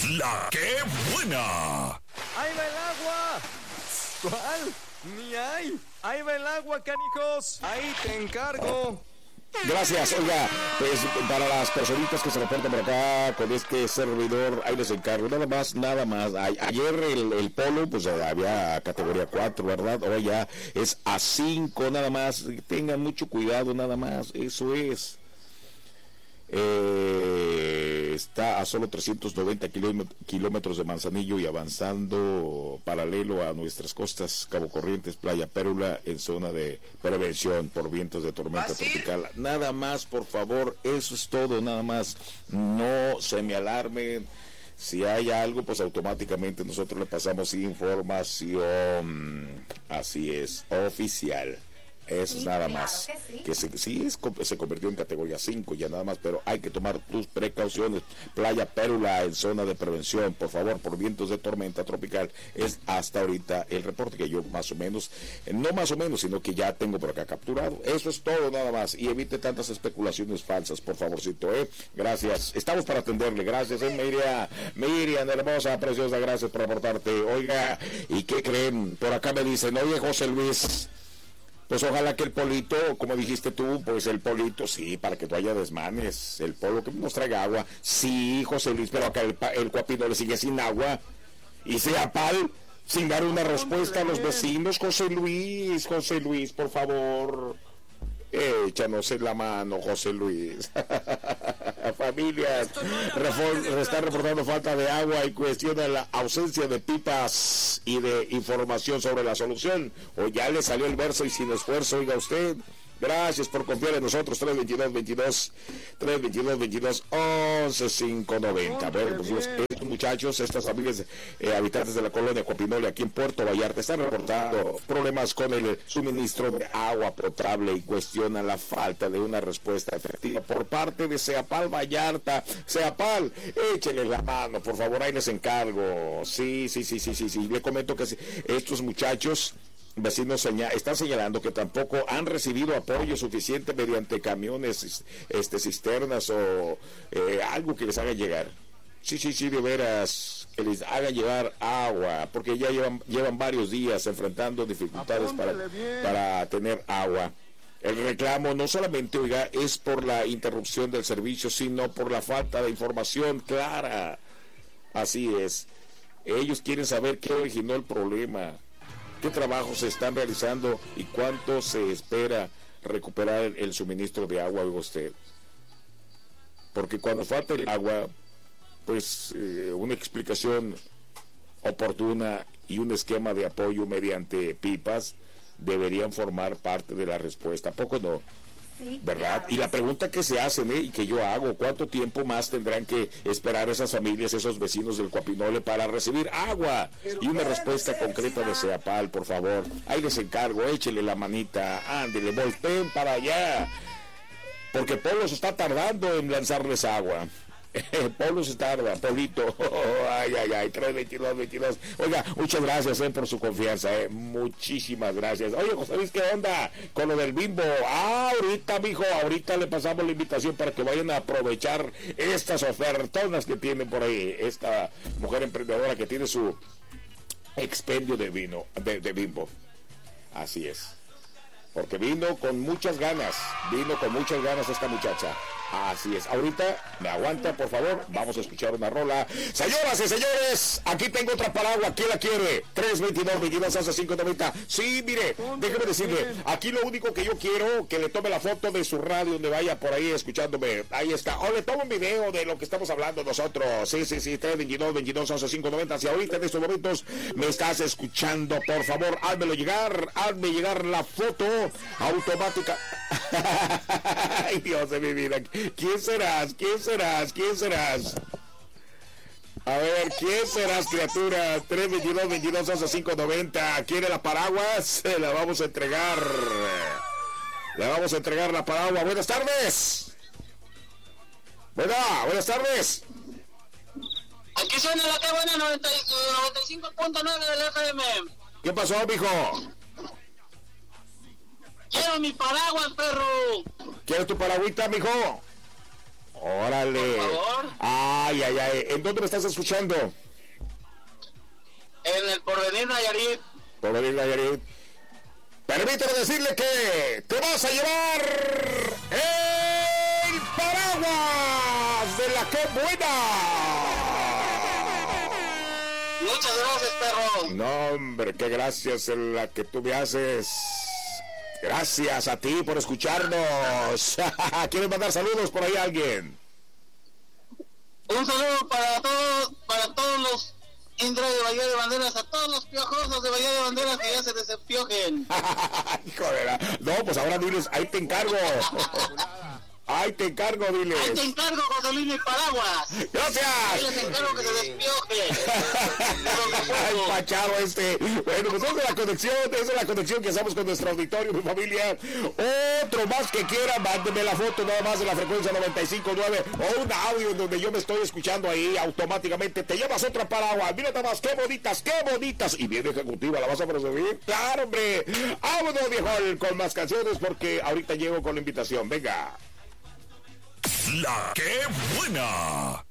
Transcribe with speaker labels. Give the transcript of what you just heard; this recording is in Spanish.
Speaker 1: La que buena.
Speaker 2: ¡Ahí va el agua! ¿Cuál? Ni hay. Ahí va el agua, canijos. Ahí te encargo.
Speaker 3: Gracias, oiga, pues para las personitas que se reportan por acá con este servidor, ahí les encargo, nada más. Ayer el polo, pues había categoría 4, ¿verdad? Hoy ya es a 5, nada más. Tengan mucho cuidado, nada más, eso es. Está a solo 390 kilómetros de Manzanillo y avanzando paralelo a nuestras costas, Cabo Corrientes, Playa Pérula, en zona de prevención por vientos de tormenta tropical. Nada más, por favor, eso es todo, nada más. No se me alarmen. Si hay algo, pues automáticamente nosotros le pasamos información. Así es, oficial. Eso es nada más. Que se convirtió en categoría 5 ya nada más, pero hay que tomar tus precauciones. Playa Pérula en zona de prevención, por favor, por vientos de tormenta tropical. Es hasta ahorita el reporte que yo más o menos, no más o menos, sino que ya tengo por acá capturado. Eso es todo nada más. Y evite tantas especulaciones falsas, por favorcito, Gracias. Estamos para atenderle. Gracias, Miriam, hermosa, preciosa, gracias por aportarte. Oiga, ¿y qué creen? Por acá me dicen, oye, José Luis, pues ojalá que el polito, como dijiste tú, pues el polito, sí, para que tú haya desmanes, el polo que nos traiga agua, sí, José Luis, pero acá el Cuapino le sigue sin agua, y Seapal, sin dar una respuesta a los vecinos. José Luis, por favor, échanos en la mano, José Luis. Familias están reportando falta de agua y cuestiona la ausencia de pipas y de información sobre la solución. O ya le salió el verso y sin esfuerzo, oiga usted. Gracias por confiar en nosotros. 322-11-590. Bueno, pues estos muchachos, estas familias habitantes de la colonia Cuapinole aquí en Puerto Vallarta están reportando problemas con el suministro de agua potable y cuestionan la falta de una respuesta efectiva por parte de Seapal Vallarta. Seapal, échenle la mano, por favor, ahí les encargo. Sí. Le comento que estos muchachos vecinos están señalando que tampoco han recibido apoyo suficiente mediante camiones, cisternas o algo que les haga llegar. Sí, de veras, que les haga llevar agua, porque ya llevan varios días enfrentando dificultades para tener agua. El reclamo no solamente, oiga, es por la interrupción del servicio, sino por la falta de información clara. Así es. Ellos quieren saber qué originó el problema, qué trabajos se están realizando y cuánto se espera recuperar el suministro de agua, oiga usted. Porque cuando falta el agua, pues una explicación oportuna y un esquema de apoyo mediante pipas deberían formar parte de la respuesta. ¿A poco no? Sí, ¿verdad? Y la pregunta que se hacen y que yo hago, ¿cuánto tiempo más tendrán que esperar esas familias, esos vecinos del Cuapinole para recibir agua? Y una respuesta concreta de Seapal, por favor. Ahí les encargo, échele la manita, ándele, volteen para allá, porque Polo se está tardando en lanzarles agua. Polo se tarda, Polito. Ay, 322. Oiga, muchas gracias por su confianza, muchísimas gracias. Oye, José Luis, ¿qué onda con lo del Bimbo? Ahorita, mijo, ahorita le pasamos la invitación para que vayan a aprovechar estas ofertonas que tienen por ahí. Esta mujer emprendedora que tiene su expendio de vino, de Bimbo. Así es. Porque vino con muchas ganas esta muchacha. Así es. Ahorita me aguanta, por favor. Vamos a escuchar una rola. Señoras y señores, aquí tengo otra paraguas. ¿Quién la quiere? 322-22-590. Sí, mire, déjeme decirle, aquí lo único que yo quiero, que le tome la foto de su radio donde vaya por ahí escuchándome. Ahí está. O le tomo un video de lo que estamos hablando nosotros. Sí. 322-22-11-590. Si ahorita en estos momentos me estás escuchando, por favor, hazme llegar la foto automática. Ay, Dios de mi vida. ¿Quién serás? A ver, ¿quién serás, criatura? 322-22-11-590. ¿Quiere la paraguas? Se la vamos a entregar. Le vamos a entregar la paraguas. Buenas tardes. Buenas tardes.
Speaker 4: Aquí suena la que buena 95.9 del FM.
Speaker 3: ¿Qué pasó, mijo?
Speaker 4: Quiero mi paraguas, perro.
Speaker 3: ¿Quieres tu paragüita, mijo? Órale.
Speaker 4: Por favor.
Speaker 3: Ay. ¿En dónde me estás escuchando?
Speaker 4: En el Porvenir, Nayarit.
Speaker 3: Porvenir, Nayarit. Permíteme decirle que te vas a llevar el paraguas de la que buena.
Speaker 4: Muchas gracias, perro.
Speaker 3: No, hombre, qué gracias en la que tú me haces. Gracias a ti por escucharnos. ¿Quieres mandar saludos por ahí a alguien?
Speaker 4: Un saludo para todos los Indra de Bahía de Banderas, a todos los piojosos de Bahía de Banderas que ya se desempiojen.
Speaker 3: Híjole, no, pues ahora diles, ahí te encargo. Ahí te encargo, diles.
Speaker 4: Ahí te encargo, Joselino y Paraguas.
Speaker 3: Gracias.
Speaker 4: Ahí les encargo que se despiojen.
Speaker 3: Ay, Pachado Bueno, pues esa es la conexión que hacemos con nuestro auditorio, mi familia. Otro más que quiera, mándeme la foto nada más de la frecuencia 95.9 o un audio en donde yo me estoy escuchando ahí automáticamente. Te llevas otra paraguas. Mira nada más, qué bonitas. Y bien ejecutiva, ¿la vas a presumir? Claro, hombre. Vámonos, viejo, con más canciones porque ahorita llego con la invitación. Venga.
Speaker 1: La que buena.